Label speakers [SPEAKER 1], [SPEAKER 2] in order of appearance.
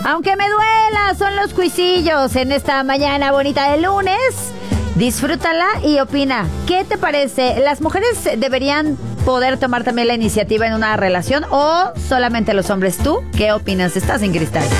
[SPEAKER 1] Aunque me duela, son los cuisillos en esta mañana bonita de lunes. Disfrútala y opina. ¿Qué te parece? ¿Las mujeres deberían poder tomar también la iniciativa en una relación o solamente los hombres? ¿Tú qué opinas? Estás en Cristal.